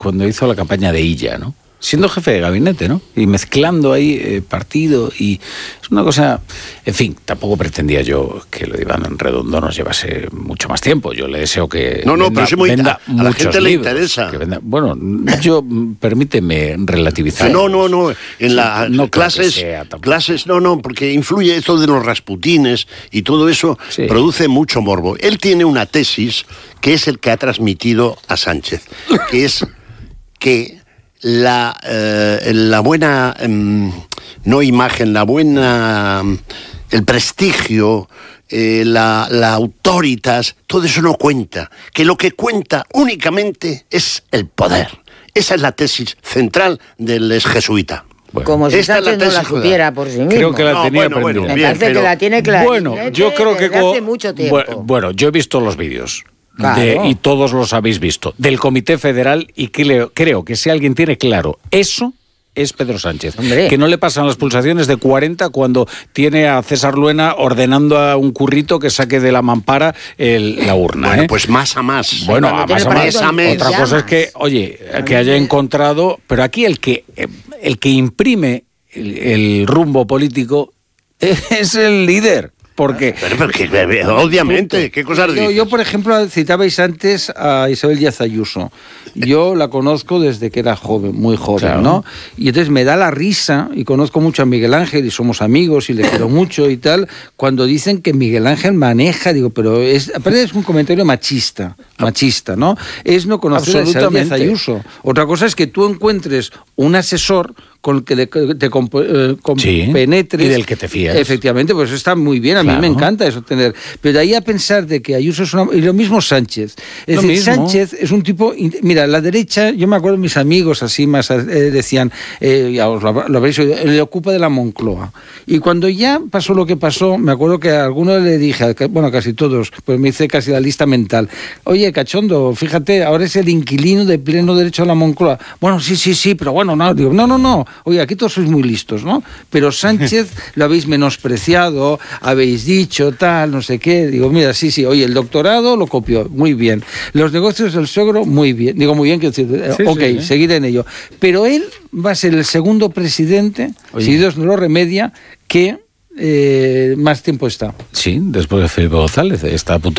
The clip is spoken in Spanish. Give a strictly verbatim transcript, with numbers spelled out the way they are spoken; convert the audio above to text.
cuando hizo la campaña de Illa, ¿no? Siendo jefe de gabinete, ¿no? Y mezclando ahí eh, partido y... Es una cosa... En fin, tampoco pretendía yo que lo de Iván Redondo nos llevase mucho más tiempo. Yo le deseo que No, no, venda, pero es muy... venda A, a la gente le libros, interesa. Que venda, bueno, yo... Permíteme relativizar. No, no, no. En sí, las no clases... Sea, clases, no, no, porque influye esto de los Rasputines y todo eso sí. Produce mucho morbo. Él tiene una tesis que es el que ha transmitido a Sánchez, que es que... La, eh, la buena, eh, no imagen, la buena, el prestigio, eh, la, la autoritas, todo eso no cuenta. Que lo que cuenta únicamente es el poder. Esa es la tesis central del ex jesuita. Bueno, como si Sánchez no la supiera por sí mismo. Creo que la no, tenía bueno, aprendida. bueno, Me parece pero, que la tiene clara. Bueno, yo creo que... Desde hace mucho tiempo. Bueno, bueno, yo he visto los vídeos. Claro. De, y todos los habéis visto, del Comité Federal, y creo, creo que si alguien tiene claro eso, es Pedro Sánchez. Hombre. Que no le pasan las pulsaciones de cuarenta cuando tiene a César Luena ordenando a un currito que saque de la mampara el, la urna. Bueno, ¿eh? pues más a más. Bueno, a más a más. Con... Otra cosa es que, oye, que haya encontrado... Pero aquí el que, el que imprime el, el rumbo político es el líder. Porque... Pero, pero que, obviamente, ¿qué cosas dices? Yo, yo, por ejemplo, citabais antes a Isabel Díaz Ayuso. Yo la conozco desde que era joven, muy joven, claro. ¿no? Y entonces me da la risa, y conozco mucho a Miguel Ángel, y somos amigos, y le quiero mucho y tal, cuando dicen que Miguel Ángel maneja, digo, pero es, aparte es un comentario machista, machista, ¿no? Es no conocer a Isabel Díaz Ayuso. Otra cosa es que tú encuentres un asesor con el que te compenetres. Sí, y del que te fías. Efectivamente, pues eso está muy bien, a claro. mí me encanta eso tener. Pero de ahí a pensar de que Ayuso es una... Y lo mismo Sánchez. Es lo decir, mismo. Sánchez es un tipo... Mira, la derecha, yo me acuerdo mis amigos así más eh, decían, eh, ya os lo, lo habréis oído, le ocupa de la Moncloa. Y cuando ya pasó lo que pasó, me acuerdo que a algunos le dije, bueno, casi todos, pues me hice casi la lista mental. Oye, cachondo, fíjate, ahora es el inquilino de pleno derecho a la Moncloa. Bueno, sí, sí, sí, pero bueno, no, digo, no, no, no. Oye, aquí todos sois muy listos, ¿no? Pero Sánchez lo habéis menospreciado, habéis dicho tal, no sé qué. Digo, mira, sí, sí, oye, el doctorado lo copió, muy bien. Los negocios del suegro, muy bien. Digo, muy bien, quiero decir, sí, ok, sí, sí. seguir en ello. Pero él va a ser el segundo presidente, oye. si Dios no lo remedia, que eh, más tiempo está. Sí, después de Felipe González, está a punto